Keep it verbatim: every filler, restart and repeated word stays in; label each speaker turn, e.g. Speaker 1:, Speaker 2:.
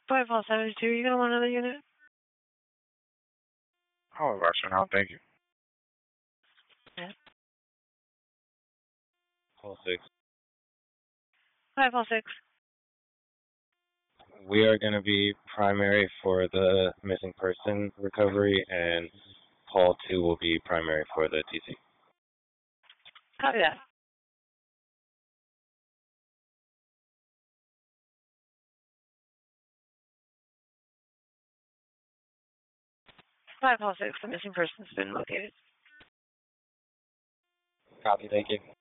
Speaker 1: five Hall seventy-two, you gonna want another unit?
Speaker 2: Oh, Russia, now, thank you.
Speaker 1: Yeah.
Speaker 3: Hall six.
Speaker 1: five Hall six.
Speaker 3: We are going to be primary for the missing person recovery, and Hall two will be primary for the T C.
Speaker 1: Copy that. five Hall six, the missing person's been located.
Speaker 3: Copy, thank you.